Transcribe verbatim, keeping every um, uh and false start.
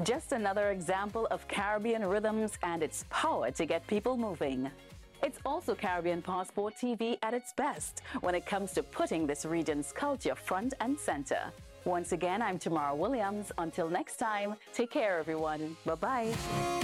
Just another example of Caribbean rhythms and its power to get people moving. It's also Caribbean Passport T V at its best when it comes to putting this region's culture front and center. Once again, I'm Tamara Williams. Until next time, take care, everyone. Bye-bye.